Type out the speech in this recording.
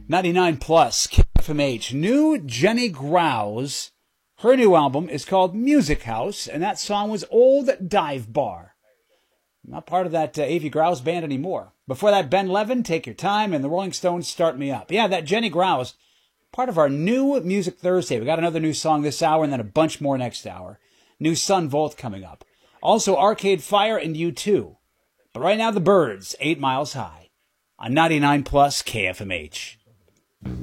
99 plus KFMH. New Jenny Grouse. Her new album is called Music House, and that song was Old Dive Bar. Not part of that Avie Grouse band anymore. Before that, Ben Levin, Take Your Time, and the Rolling Stones, Start Me Up. Yeah, that Jenny Grouse, part of our new Music Thursday. We got another new song this hour and then a bunch more next hour. New Sun Volt coming up. Also, Arcade Fire and U2. But right now, the Birds, 8 Miles High, on 99 plus KFMH.